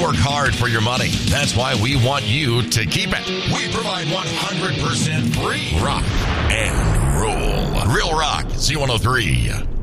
work hard for your money. That's why we want you to keep it. We provide 100% free rock and roll. Real Rock, C103.